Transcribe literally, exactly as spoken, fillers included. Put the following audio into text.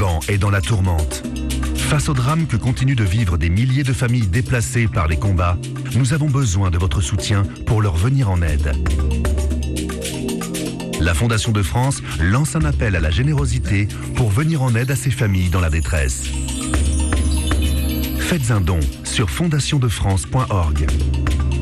vent et dans la tourmente. Face au drame que continuent de vivre des milliers de familles déplacées par les combats, nous avons besoin de votre soutien pour leur venir en aide. La Fondation de France lance un appel à la générosité pour venir en aide à ces familles dans la détresse. Faites un don sur fondation de france point org.